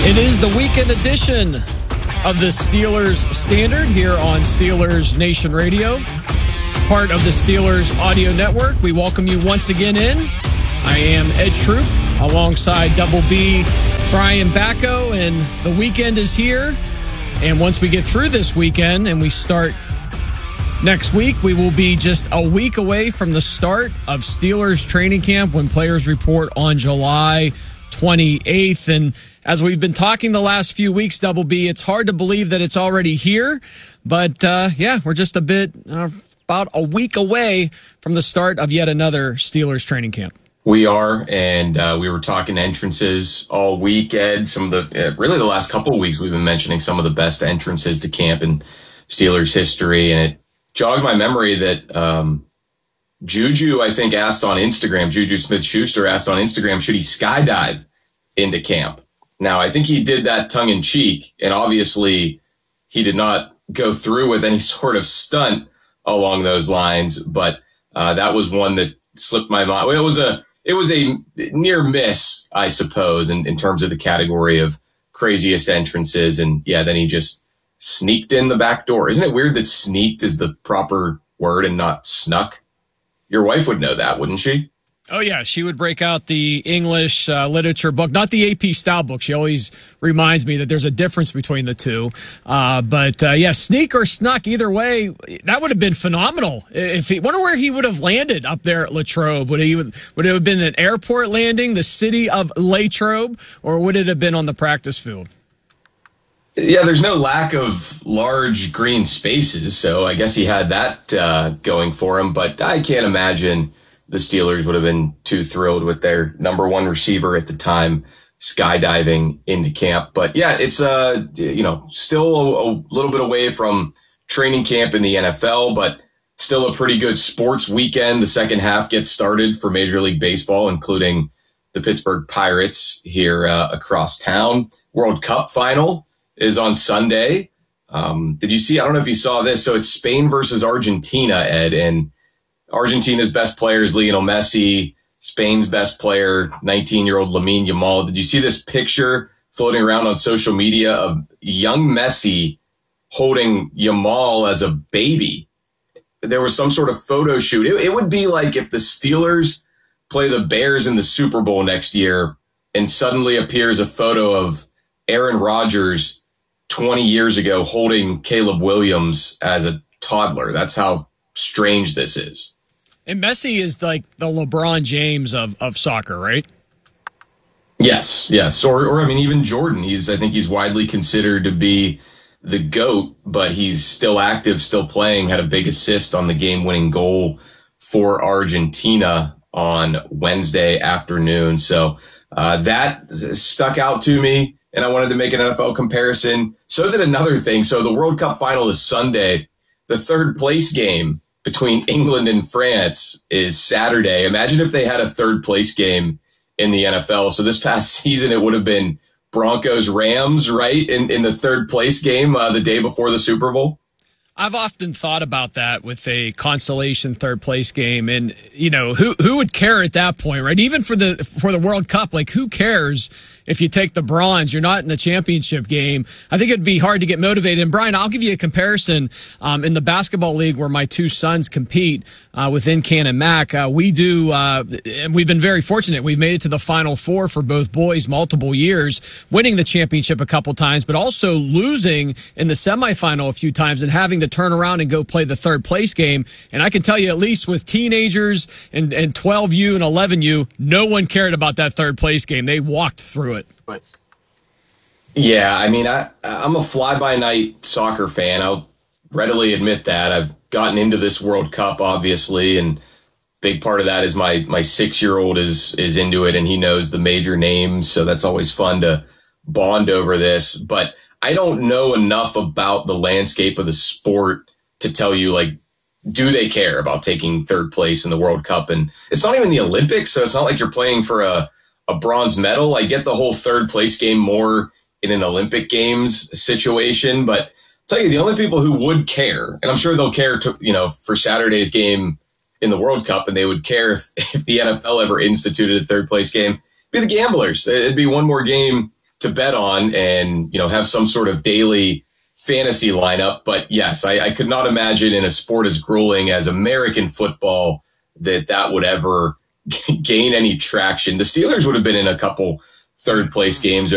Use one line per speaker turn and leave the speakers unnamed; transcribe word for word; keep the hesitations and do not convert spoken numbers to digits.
It is the weekend edition of the Steelers Standard here on Steelers Nation Radio, part of the Steelers Audio Network. We welcome you once again in. I am Ed Troop alongside Double B, Brian Bacco, and the weekend is here. And once we get through this weekend and we start next week, we will be just a week away from the start of Steelers training camp when players report on July twenty-eighth. And as we've been talking the last few weeks, Double B, it's hard to believe that it's already here. But, uh, yeah, we're just a bit, uh, about a week away from the start of yet another Steelers training camp.
We are, and uh, we were talking entrances all week, Ed. Some of the, uh, really the last couple of weeks, we've been mentioning some of the best entrances to camp in Steelers history. And it jogged my memory that um, Juju, I think, asked on Instagram, Juju Smith-Schuster asked on Instagram, should he skydive into camp? Now, I think he did that tongue-in-cheek, and obviously he did not go through with any sort of stunt along those lines, but uh, that was one that slipped my mind. Well, it was a it was a near miss, I suppose, in, in terms of the category of craziest entrances, and yeah, then he just sneaked in the back door. Isn't it weird that sneaked is the proper word and not snuck? Your wife would know that, wouldn't she?
Oh, yeah. She would break out the English uh, literature book, not the A P style book. She always reminds me that there's a difference between the two. Uh, but, uh, yeah, sneak or snuck, either way, that would have been phenomenal. If he, wonder where he would have landed up there at Latrobe. Would, he, would it have been an airport landing, the city of Latrobe, or would it have been on the practice field?
Yeah, there's no lack of large green spaces, so I guess he had that uh, going for him. But I can't imagine the Steelers would have been too thrilled with their number one receiver at the time skydiving into camp. But yeah, it's uh you know still a, a little bit away from training camp in the N F L, but still a pretty good sports weekend. The second half gets started for Major League Baseball, including the Pittsburgh Pirates here uh, across town. World Cup final is on Sunday. Um, did you see? I don't know if you saw this. So it's Spain versus Argentina, Ed, and Argentina's best player is Lionel Messi. Spain's best player, nineteen-year-old Lamine Yamal. Did you see this picture floating around on social media of young Messi holding Yamal as a baby? There was some sort of photo shoot. It, it would be like if the Steelers play the Bears in the Super Bowl next year and suddenly appears a photo of Aaron Rodgers twenty years ago holding Caleb Williams as a toddler. That's how strange this is.
And Messi is like the LeBron James of, of soccer, right?
Yes, yes. Or, or I mean, even Jordan. He's, I think he's widely considered to be the GOAT, but he's still active, still playing, had a big assist on the game-winning goal for Argentina on Wednesday afternoon. So uh, that stuck out to me, and I wanted to make an N F L comparison. So did another thing. So the World Cup final is Sunday. The third place game between England and France is Saturday. Imagine if they had a third place game in the N F L. So this past season, it would have been Broncos Rams, right? In, in the third place game uh, the day before the Super Bowl.
I've often thought about that with a consolation third place game, and you know who who would care at that point, right? Even for the for the World Cup, like who cares if you take the bronze? You're not in the championship game. I think it'd be hard to get motivated. And Brian, I'll give you a comparison um, in the basketball league where my two sons compete uh, within Can and Mac. Uh, we do, uh, and we've been very fortunate. We've made it to the Final Four for both boys multiple years, winning the championship a couple times, but also losing in the semifinal a few times and having to turn around and go play the third place game. And I can tell you, at least with teenagers and, and twelve U and eleven U, no one cared about that third place game. They walked through it. But
yeah, I mean, I, I'm a fly-by-night soccer fan. I'll readily admit that. I've gotten into this World Cup, obviously, and big part of that is my my six-year-old is is into it, and he knows the major names, so that's always fun to bond over this. But I don't know enough about the landscape of the sport to tell you, like, do they care about taking third place in the World Cup? And it's not even the Olympics, so it's not like you're playing for a, a bronze medal. I get the whole third place game more in an Olympic Games situation, but I'll tell you, the only people who would care, and I'm sure they'll care to, you know, for Saturday's game in the World Cup, and they would care if, if the N F L ever instituted a third place game, be the gamblers. It'd be one more game to bet on and, you know, have some sort of daily fantasy lineup. But yes, I, I could not imagine in a sport as grueling as American football that that would ever gain any traction. The Steelers would have been in a couple third place games